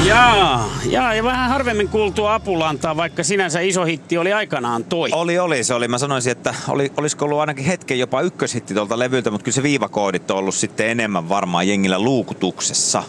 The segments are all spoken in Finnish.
Ja vähän harvemmin kuultua Apulantaa, vaikka sinänsä iso hitti oli aikanaan toi. Se oli. Mä sanoisin, että olisiko ollut ainakin hetken jopa ykköshitti tuolta levyltä, mutta kyllä se viivakoodit on ollut sitten enemmän varmaan jengillä luukutuksessa.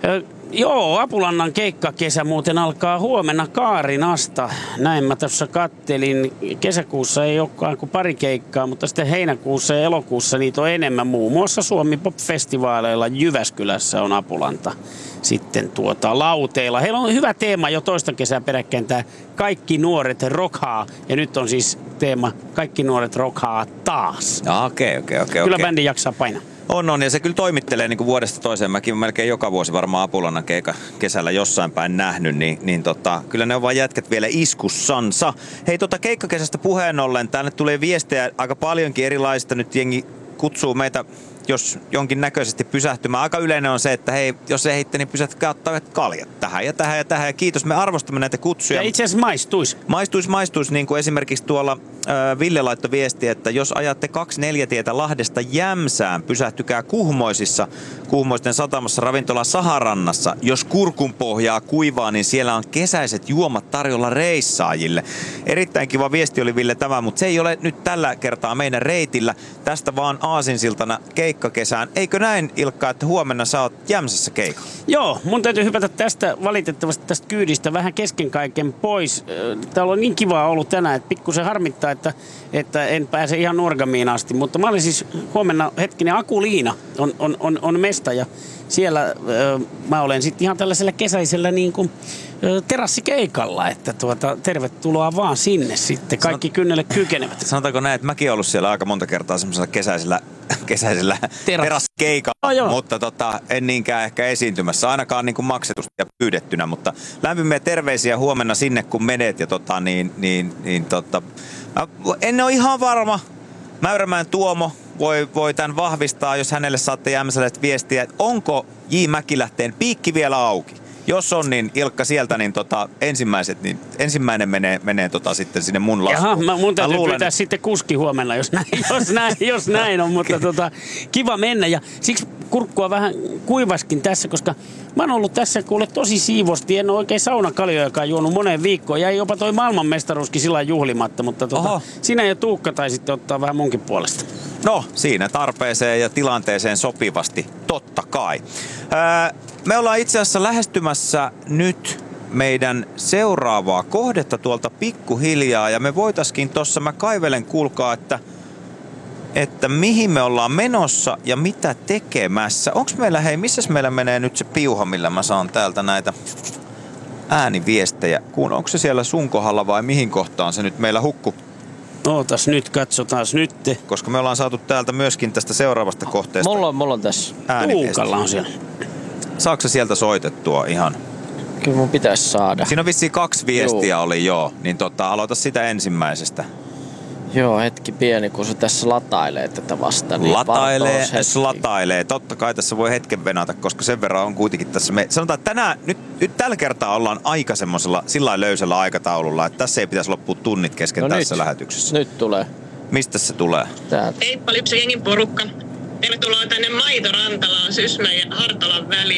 Joo, Apulannan keikkakesä muuten alkaa huomenna Kaarinasta. Näin mä tuossa kattelin. Kesäkuussa ei olekaan kuin pari keikkaa, mutta sitten heinäkuussa ja elokuussa niitä on enemmän. Muun muassa Suomi Pop-festivaaleilla Jyväskylässä on Apulanta sitten lauteilla. Heillä on hyvä teema jo toista kesää peräkkäin, tämä Kaikki nuoret rokhaa. Ja nyt on siis teema Kaikki nuoret rokhaa taas. Okei. Kyllä bändi jaksaa painaa. On, ja se kyllä toimittelee niin kuin vuodesta toiseen. Mäkin melkein joka vuosi varmaan Apulannan kesällä jossain päin nähnyt, niin kyllä ne on vaan jätkät vielä iskussansa. Hei, keikkakesästä puheen ollen, tänne tulee viestejä aika paljonkin erilaisista. Nyt jengi kutsuu meitä, jos jonkin näköisesti pysähtymään. Aika yleinen on se, että hei, jos ei heitte, niin pysähtkää ottaa kaljat tähän ja tähän ja tähän. Ja kiitos, me arvostamme näitä kutsuja. Ja itse asiassa Maistuisi, niin kuin esimerkiksi tuolla Ville laittoi viesti, että jos ajatte 24 tietä Lahdesta Jämsään, pysähtykää Kuhmoisten satamassa ravintola Saharannassa. Jos kurkun pohjaa kuivaa, niin siellä on kesäiset juomat tarjolla reissaajille. Erittäin kiva viesti oli Ville tämä, mutta se ei ole nyt tällä kertaa meidän reitillä. Tästä vaan aasinsiltana keikkakesään. Eikö näin, Ilkka, että huomenna sä oot Jämsässä keikalla? Joo, mun täytyy hypätä valitettavasti tästä kyydistä vähän kesken kaiken pois. Täällä on niin kivaa ollut tänään, että pikkusen harmittaa, että en pääse ihan Nuorgamiin asti. Mutta mä olin siis huomenna Akuliina on mesta ja siellä mä olen sitten ihan tällaisella kesäisellä niin kuin terassikeikalla, että tervetuloa vaan sinne sitten. Kaikki kynnelle kykenevät. Sanotaanko näin, että mäkin olen ollut siellä aika monta kertaa semmoisella kesäisellä terassikeikalla, mutta en niinkään ehkä esiintymässä, ainakaan niin kuin maksetusti ja pyydettynä, mutta lämpimiä terveisiä huomenna sinne, kun menet ja en ole ihan varma. Mäyrämäen Tuomo voi tämän vahvistaa, jos hänelle saatte Jämsälle viestiä, että onko J. Mäkilähteen piikki vielä auki. Jos on, niin Ilkka sieltä niin ensimmäinen menee sitten sinne mun laskuun. Jaha, mun täytyy pyytää sitten kuski huomenna, jos näin on, mutta kiva mennä. Ja siksi kurkkua vähän kuivaskin tässä, koska mä oon ollut tässä kuule tosi siivosti. En ole oikein saunakaljojakaan juonut moneen viikkoon. Jäi jopa toi maailmanmestaruuskin sillä juhlimatta, mutta sinä ja Tuukka taisitte ottaa vähän munkin puolesta. No, siinä tarpeeseen ja tilanteeseen sopivasti, totta kai. Me ollaan itse asiassa lähestymässä nyt meidän seuraavaa kohdetta tuolta pikkuhiljaa ja me voitaisiin tossa, mä kaivelen kuulkaa, että mihin me ollaan menossa ja mitä tekemässä. Onks meillä, missäs meillä menee nyt se piuha, millä mä saan täältä näitä ääniviestejä? Onko se siellä sun kohdalla vai mihin kohtaan se nyt meillä hukku? Ootas nyt, katsotaan nyt. Koska me ollaan saatu täältä myöskin tästä seuraavasta kohteesta. Mulla on tässä. Tuukalla on siellä. Saatko sieltä soitettua ihan? Kyllä mun pitäisi saada. Siinä on vissiin 2 viestiä oli joo, niin aloita sitä ensimmäisestä. Joo, hetki pieni, kun se tässä latailee tätä vasta. Niin latailee. Totta kai tässä voi hetken venata, koska sen verran on kuitenkin tässä. Sanotaan, että tänään, nyt tällä kertaa ollaan aika semmosella sillä löysällä aikataululla, että tässä ei pitäisi loppua tunnit kesken tässä lähetyksessä. Nyt tulee. Mistä se tulee? Täältä. Heippa Lypsä jengin porukka. Tervetuloa tänne Maitorantalaan Sysmän ja Hartolan väliin.